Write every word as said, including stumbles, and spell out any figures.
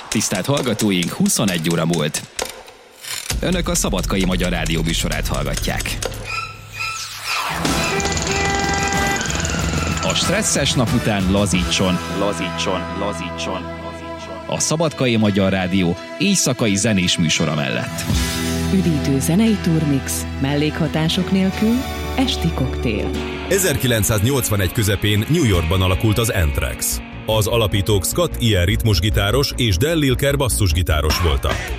Tisztelt hallgatóink, huszonegy óra múlt. Önök a Szabadkai Magyar Rádió műsorát hallgatják. A stresszes nap után lazítson, lazítson, lazítson, lazítson. A Szabadkai Magyar Rádió éjszakai zenés műsora mellett. Üdítő zenei turmix, mellékhatások nélkül, esti koktél. ezerkilencszáznyolcvanegy közepén New Yorkban alakult az Anthrax. Az alapítók Scott Ian ritmusgitáros és Del Lilker basszusgitáros voltak.